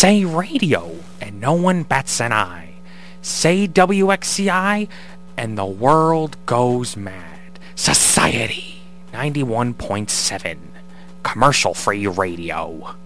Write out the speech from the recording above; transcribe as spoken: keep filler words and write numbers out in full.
Say radio, and no one bats an eye. Say W X C I, and the world goes mad. Society ninety-one point seven, commercial-free radio.